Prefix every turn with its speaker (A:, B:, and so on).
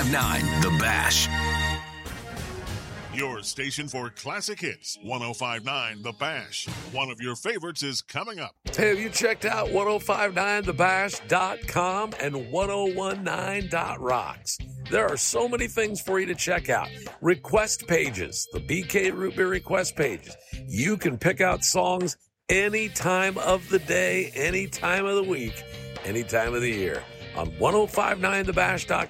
A: 1059 The Bash.
B: Your station for classic hits, 1059 The Bash. One of your favorites is coming up.
C: Hey, have you checked out 1059thebash.com and 1019.rocks? There are so many things for you to check out. Request pages, the BK Root Beer request pages. You can pick out songs any time of the day, any time of the week, any time of the year on 1059thebash.com